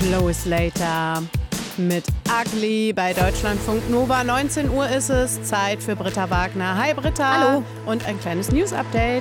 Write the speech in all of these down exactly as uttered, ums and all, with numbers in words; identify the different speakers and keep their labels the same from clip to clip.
Speaker 1: Chloe Slater mit Ugly bei Deutschlandfunk Nova. neunzehn Uhr ist es, Zeit für Britta Wagner. Hi Britta.
Speaker 2: Hallo.
Speaker 1: Und ein kleines News-Update.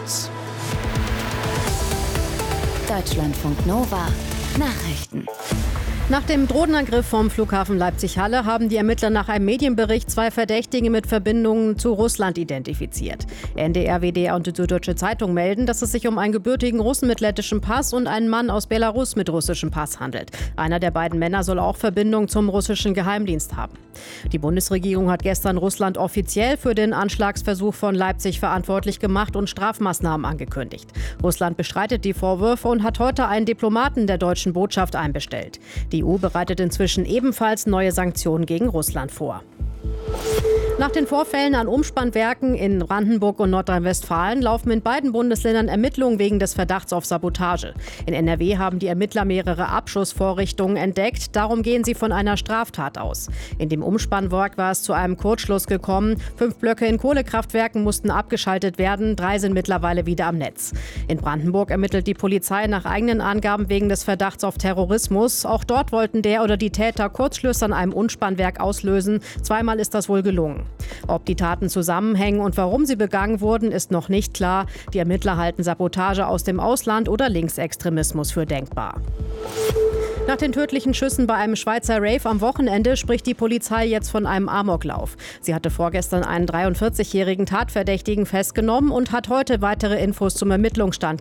Speaker 2: Deutschlandfunk Nova Nachrichten.
Speaker 3: Nach dem Drohnenangriff vom Flughafen Leipzig-Halle haben die Ermittler nach einem Medienbericht zwei Verdächtige mit Verbindungen zu Russland identifiziert. N D R, W D R und die Süddeutsche Zeitung melden, dass es sich um einen gebürtigen Russen mit lettischem Pass und einen Mann aus Belarus mit russischem Pass handelt. Einer der beiden Männer soll auch Verbindung zum russischen Geheimdienst haben. Die Bundesregierung hat gestern Russland offiziell für den Anschlagsversuch von Leipzig verantwortlich gemacht und Strafmaßnahmen angekündigt. Russland bestreitet die Vorwürfe und hat heute einen Diplomaten der deutschen Botschaft einbestellt. Die E U bereitet inzwischen ebenfalls neue Sanktionen gegen Russland vor. Nach den Vorfällen an Umspannwerken in Brandenburg und Nordrhein-Westfalen laufen in beiden Bundesländern Ermittlungen wegen des Verdachts auf Sabotage. In N R W haben die Ermittler mehrere Abschussvorrichtungen entdeckt. Darum gehen sie von einer Straftat aus. In dem Umspannwerk war es zu einem Kurzschluss gekommen. Fünf Blöcke in Kohlekraftwerken mussten abgeschaltet werden. Drei sind mittlerweile wieder am Netz. In Brandenburg ermittelt die Polizei nach eigenen Angaben wegen des Verdachts auf Terrorismus. Auch dort wollten der oder die Täter Kurzschlüsse an einem Umspannwerk auslösen. Zweimal ist das wohl gelungen. Ob die Taten zusammenhängen und warum sie begangen wurden, ist noch nicht klar. Die Ermittler halten Sabotage aus dem Ausland oder Linksextremismus für denkbar. Nach den tödlichen Schüssen bei einem Schweizer Rave am Wochenende spricht die Polizei jetzt von einem Amoklauf. Sie hatte vorgestern einen dreiundvierzigjährigen Tatverdächtigen festgenommen und hat heute weitere Infos zum Ermittlungsstand